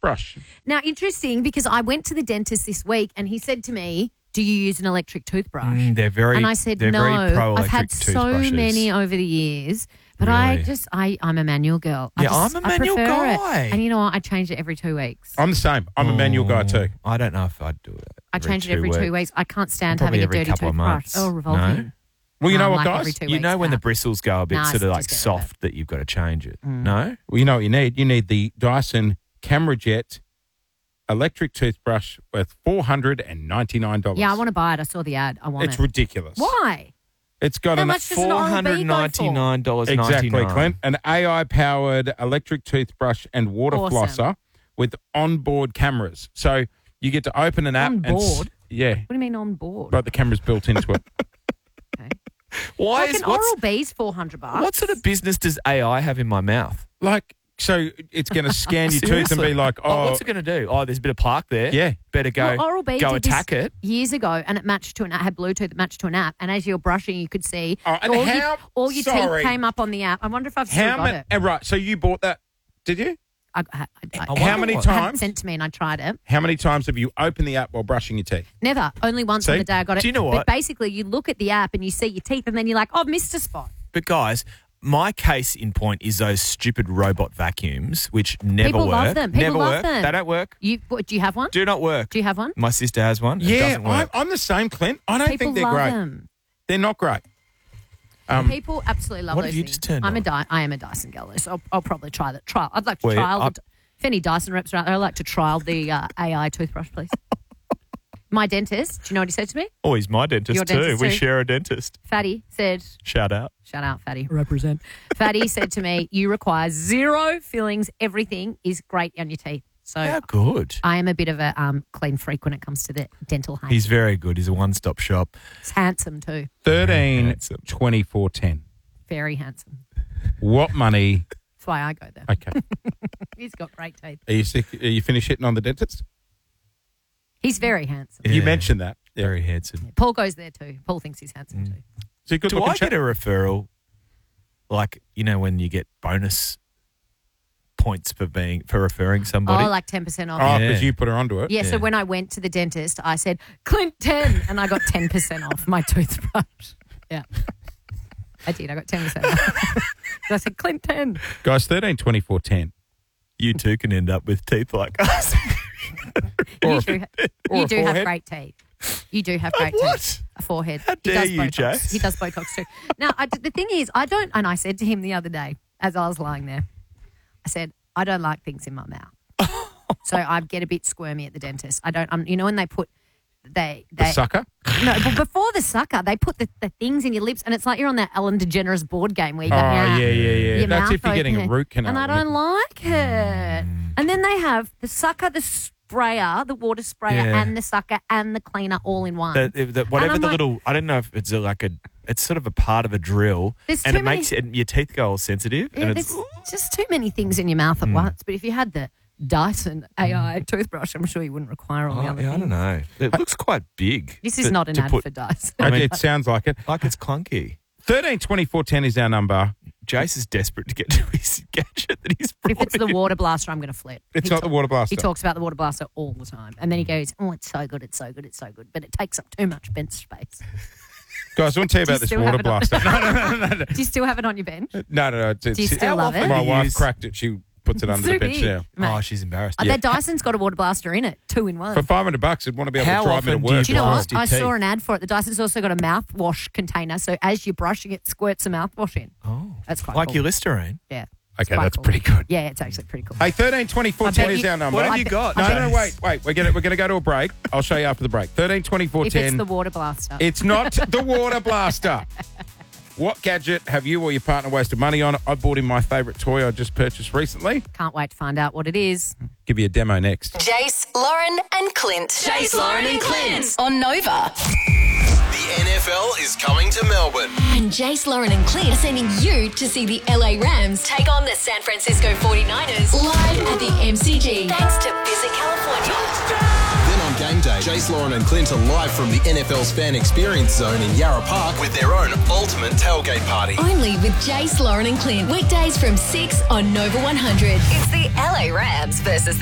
toothbrush. Now, interesting, because I went to the dentist this week and he said to me, do you use an electric toothbrush? They're very. And I said, they're no. Very pro I've had electric so toothbrushes. many over the years. But Really? I'm a manual girl. I'm a manual prefer guy. It. And you know what? I change it every 2 weeks. I'm the same. I'm a manual guy too. I don't know if I'd do it. I change it every 2 weeks. I can't stand Probably having a every dirty couple of toothbrush. months. Oh, revolting. No? Well, you know I'm what, like every guys? 2 You weeks. know when the Nah. bristles go a bit Nah, sort of like just get rid of soft that you've got to change it. No? Well, you know what you need? You need the Dyson Camera Jet electric toothbrush worth $499. Yeah, I want to buy it. I saw the ad. I want It's it. ridiculous. Why? It's got How an much does an Oral-B go for? $499.99. exactly, Clint, an AI-powered electric toothbrush and water Awesome. flosser with onboard cameras. So you get to open an app On and board? yeah, What do you mean on board? but the camera's built into it. Okay. Why Like is an Oral-B's $400. what sort of business does AI have in my mouth? Like, so it's going to scan your tooth and Seriously? be like, what's it going to do? Oh, there's a bit of plaque there. Yeah. Better go. Well, Oral-B go did this attack it. years ago, and it matched to an app. Had Bluetooth that matched to an app, and as you're brushing, you could see Oh, and all your sorry. teeth came up on the app. I wonder if I've still how got many? it. Right, so you bought that, did you? I How many had it times? sent to me, and I tried it. How many times have you opened the app while brushing your teeth? Never. Only once on See? the day I got it. Do you know But what? basically, you look at the app and you see your teeth, and then you're like, oh, I've missed a spot. But guys, my case in point is those stupid robot vacuums, which never People work. love them. People never love work. them. They don't work. Do you have one? Do not work. Do you have one? My sister has one. It Yeah, doesn't work. I'm the same, Clint. I don't People think they're love great. them. They're not great. People absolutely love What those have you things. just turned I on? am a Dyson girl, so I'll probably try that. I'd like to Well, trial. I- If any Dyson reps are out there, I'd like to trial the AI toothbrush, please. My dentist, do you know what he said to me? Oh, he's my dentist Your too. dentist We too? share a dentist. Fatty said, Shout out. shout out, Fatty. Represent. Fatty said to me, you require zero fillings. Everything is great on your teeth. So How good. I am a bit of a clean freak when it comes to the dental hygiene. He's very good. He's a one-stop shop. He's handsome too. 13, Handsome. 24, 10. Very handsome. What money? That's why I go there. Okay. He's got great teeth. Are you sick? Are you finished hitting on the dentist? He's very handsome. You Yeah. mentioned that. Yeah. Very handsome. Paul goes there too. Paul thinks he's handsome too. Is he a good Do looking I chap? get a referral? Like, you know, when you get bonus points for referring somebody? Oh, like 10% off. Oh, Yeah. because you put her onto it. Yeah, so Yeah. when I went to the dentist, I said, Clint 10, and I got 10% off my toothbrush. Yeah. I did. I got 10% off. I said, Clint 10. Guys, 13, 24, 10. You too can end up with teeth like us. You do, or you a do have forehead. great teeth. You do have great What? teeth. A forehead. How He dare does you, Botox. Jace? He does Botox too. Now, the thing is, I don't, and I said to him the other day, as I was lying there, I said, I don't like things in my mouth. So I get a bit squirmy at the dentist. I don't, you know, when they put, The sucker? No, but before the sucker, they put the things in your lips, and it's like you're on that Ellen DeGeneres board game where you Oh, go, yeah. your That's mouth if you're getting a open. root canal. And I don't like it. And then they have the sucker, the sprayer, the water sprayer, Yeah. and the sucker and the cleaner all in one. Whatever I'm the like- little, I don't know if it's it's sort of a part of a drill, There's and too it makes your teeth go all sensitive. Yeah, and it's there's just too many things in your mouth at once. But if you had the Dyson AI toothbrush, I'm sure you wouldn't require all the other I things. don't know. It looks quite big. This is to- not an to ad put- for Dyson. I mean- it sounds like it. Like it's clunky. 13, 24, 10 is our number. Jace is desperate to get to his gadget that he's But if brought it's the in. water blaster, I'm going to flip. It's He not the water blaster. He talks about the water blaster all the time. And then he goes, oh, it's so good, it's so good, it's so good. But it takes up too much bench space. Guys, I want to tell you Do you about this still water have it on- blaster. Do you still have it on your bench? No. Do you still love it? My do you wife use- cracked it. She puts it under Too the bench big. now. Mate. Oh, she's embarrassed. That Dyson's got a water blaster in it, 2 in 1. For $500, it'd want to be able How to drive me to often do work. Do you know Blast what? your I teeth. saw an ad for it. The Dyson's also got a mouthwash container, so as you're brushing it, squirts a mouthwash in. Oh, That's quite like cool. your Listerine. Yeah. It's Okay, quite that's cool. pretty good. Yeah, it's actually pretty cool. Hey, 13, 24, I 10 bet is you- our number. What have I you bet- got? No, Jace? wait. We're gonna go to a break. I'll show you after the break. 13, 24, If 10. it's the water blaster. It's not the water blaster. What gadget have you or your partner wasted money on? I bought him my favourite toy I just purchased recently. Can't wait to find out what it is. Give you a demo next. Jace, Lauren, and Clint. Jace, Lauren, and Clint on Nova. The NFL is coming to Melbourne. And Jace, Lauren and Clint are sending you to see the LA Rams Take on the San Francisco 49ers. live at the MCG. Thanks to Visit California. Then on game day, Jace, Lauren and Clint are live from the NFL's Fan Experience Zone in Yarra Park with their own ultimate tailgate party. Only with Jace, Lauren and Clint. Weekdays from 6 on Nova 100. It's the LA Rams versus the